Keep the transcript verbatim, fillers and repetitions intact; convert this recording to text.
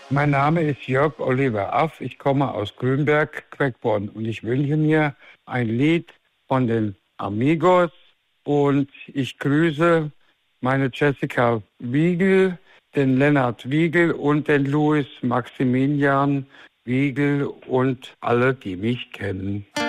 Mein Name ist Jörg Oliver Aff. Ich komme aus Grünberg, Quickborn, und ich wünsche mir ein Lied von den Amigos und ich grüße meine Jessica Wiegel, den Lennart Wiegel und den Louis Maximilian Wiegel und alle, die mich kennen.